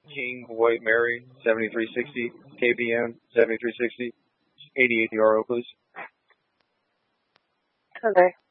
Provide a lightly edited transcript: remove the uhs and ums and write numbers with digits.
King White Mary 7360, KBM 7360, 88 DRO, please. Okay.